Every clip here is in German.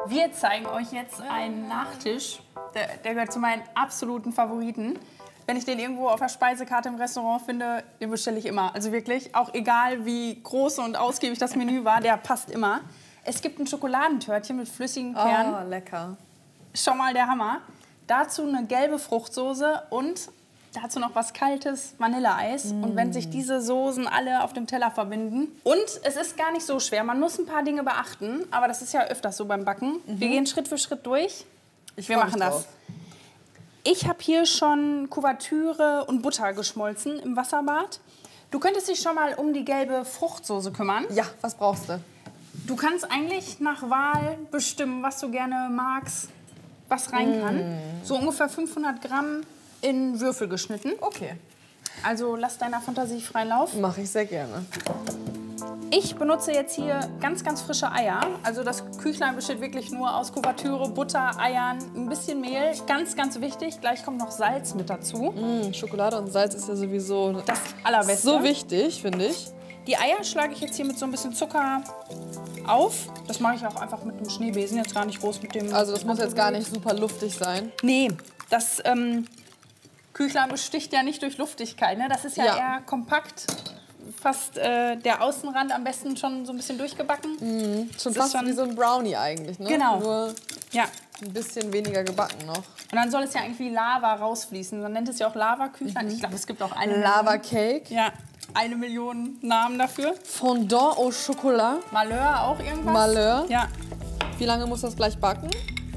Wir zeigen euch jetzt einen Nachtisch, der gehört zu meinen absoluten Favoriten. Wenn ich den irgendwo auf der Speisekarte im Restaurant finde, den bestelle ich immer. Also wirklich, auch egal wie groß und ausgiebig das Menü war, der passt immer. Es gibt ein Schokoladentörtchen mit flüssigem Kern. Oh, lecker. Schon mal der Hammer. Dazu eine gelbe Fruchtsoße und dazu noch was Kaltes, Vanilleeis. Und wenn sich diese Soßen alle auf dem Teller verbinden. Und es ist gar nicht so schwer. Man muss ein paar Dinge beachten, aber das ist ja öfters so beim Backen. Wir gehen Schritt für Schritt durch. Wir machen das. Ich habe hier schon Kuvertüre und Butter geschmolzen im Wasserbad. Du könntest dich schon mal um die gelbe Fruchtsoße kümmern. Ja, was brauchst du? Du kannst eigentlich nach Wahl bestimmen, was du gerne magst, was rein kann. So ungefähr 500 Gramm in Würfel geschnitten. Okay. Also lass deiner Fantasie freien Lauf. Mache ich sehr gerne. Ich benutze jetzt hier ganz, ganz frische Eier. Also das Küchlein besteht wirklich nur aus Kuvertüre, Butter, Eiern, ein bisschen Mehl. Ganz, ganz wichtig. Gleich kommt noch Salz mit dazu. Schokolade und Salz ist ja sowieso Das Allerbeste. so wichtig, finde ich. Die Eier schlage ich jetzt hier mit so ein bisschen Zucker auf. Das mache ich auch einfach mit einem Schneebesen, jetzt gar nicht groß mit dem... Also das muss jetzt gar nicht super luftig sein. Nee, das Küchlein besticht ja nicht durch Luftigkeit. Ne? Das ist ja eher kompakt. Fast der Außenrand am besten schon so ein bisschen durchgebacken. Schon fast wie so ein Brownie eigentlich, ne? Genau. Nur Ja. ein bisschen weniger gebacken noch. Und dann soll es ja eigentlich wie Lava rausfließen. Man nennt es ja auch Lava-Küchlein. Ich glaube, es gibt auch eine Lava Cake. Ja, 1 Million Namen dafür. Fondant au Chocolat. Malheur auch irgendwas. Malheur. Ja. Wie lange muss das gleich backen?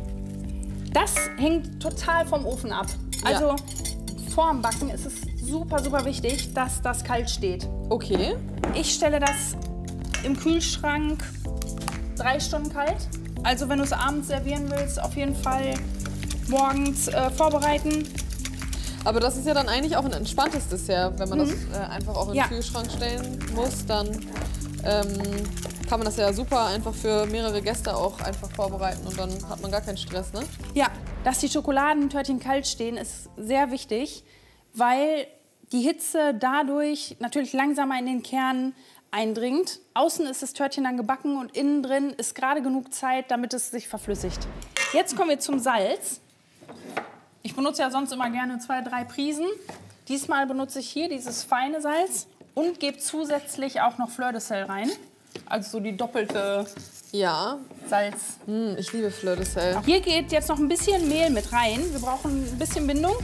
Das hängt total vom Ofen ab. Also vorm Backen ist es super, super wichtig, dass das kalt steht. Okay. Ich stelle das im Kühlschrank 3 Stunden kalt. Also wenn du es abends servieren willst, auf jeden Fall morgens vorbereiten. Aber das ist ja dann eigentlich auch ein entspanntes Dessert. Wenn man das einfach auch in den Kühlschrank stellen muss, dann kann man das ja super einfach für mehrere Gäste auch einfach vorbereiten und dann hat man gar keinen Stress, ne? Ja, dass die Schokoladentörtchen kalt stehen, ist sehr wichtig, weil die Hitze dadurch natürlich langsamer in den Kern eindringt. Außen ist das Törtchen dann gebacken und innen drin ist gerade genug Zeit, damit es sich verflüssigt. Jetzt kommen wir zum Salz. Ich benutze ja sonst immer gerne 2, 3 Prisen. Diesmal benutze ich hier dieses feine Salz und gebe zusätzlich auch noch Fleur de Sel rein. Also so die doppelte Salz. Ich liebe Fleur de Sel. Hier geht jetzt noch ein bisschen Mehl mit rein. Wir brauchen ein bisschen Bindung.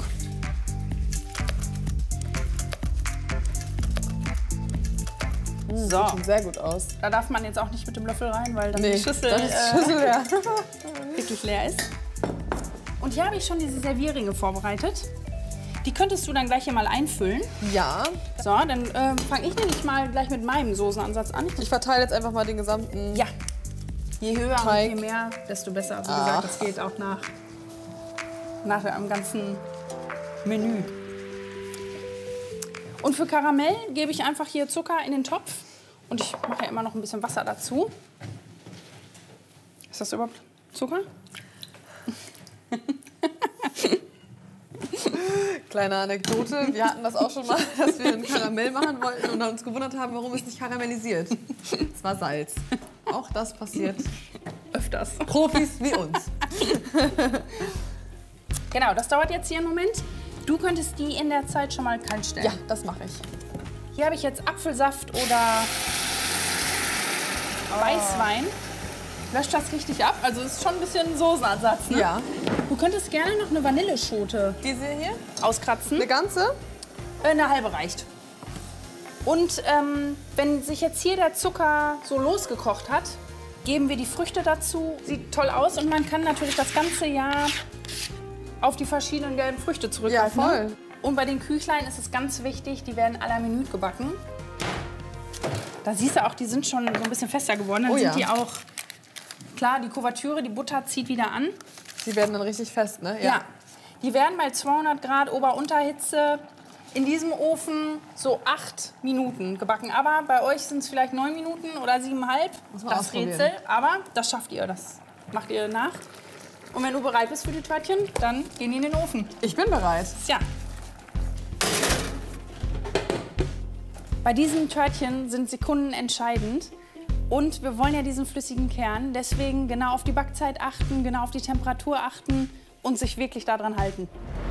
So. Sieht sehr gut aus. Da darf man jetzt auch nicht mit dem Löffel rein, weil dann die Schüssel, wirklich leer ist. Und hier habe ich schon diese Servierringe vorbereitet. Die könntest du dann gleich hier mal einfüllen. Ja. So, dann fange ich nämlich mal gleich mit meinem Soßenansatz an. Ich verteile jetzt einfach mal den gesamten Je höher Teig. und je mehr, desto besser. Wie gesagt, das geht auch nach dem ganzen Menü. Und für Karamell gebe ich einfach hier Zucker in den Topf. Und ich mache ja immer noch ein bisschen Wasser dazu. Ist das überhaupt Zucker? Kleine Anekdote. Wir hatten das auch schon mal, dass wir ein Karamell machen wollten und uns gewundert haben, warum es nicht karamellisiert. Es war Salz. Auch das passiert Öfters. Profis wie uns. Genau, das dauert jetzt hier einen Moment. Du könntest die in der Zeit schon mal kalt stellen. Ja, das mache ich. Hier habe ich jetzt Apfelsaft oder Weißwein. Löscht das richtig ab. Also ist schon ein bisschen Soßenersatz, ne? Ja. Du könntest gerne noch eine Vanilleschote Diese hier? auskratzen. Eine ganze? Eine halbe reicht. Und wenn sich jetzt hier der Zucker so losgekocht hat, geben wir die Früchte dazu. Sieht toll aus und man kann natürlich das ganze Jahr auf die verschiedenen gelben Früchte zurückgreifen. Ja, voll. Und bei den Küchlein ist es ganz wichtig, die werden à la minute gebacken. Da siehst du auch, die sind schon so ein bisschen fester geworden. Dann sind die auch, klar, die Kuvertüre, die Butter zieht wieder an. Die werden dann richtig fest, ne? Ja. Die werden bei 200 Grad Ober-Unterhitze in diesem Ofen so 8 Minuten gebacken. Aber bei euch sind es vielleicht 9 Minuten oder 7,5. Das Rätsel. Aber das schafft ihr, das macht ihr nach. Und wenn du bereit bist für die Törtchen, dann gehen die in den Ofen. Ich bin bereit. Ja. Bei diesen Törtchen sind Sekunden entscheidend. Und wir wollen ja diesen flüssigen Kern, deswegen genau auf die Backzeit achten, genau auf die Temperatur achten und sich wirklich daran halten.